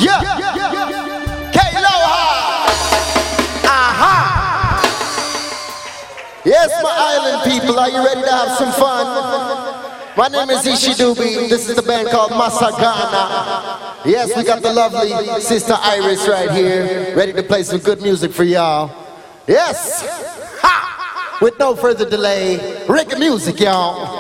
Yeah. K-Loha. Aha. Yes, my island people, are you ready to have some fun? My name is Ishidubi. This is the band called Masagana. Yes, we got the lovely Sister Iris right here, ready to play some good music for y'all. Yes. Ha! With no further delay, reggae music, y'all.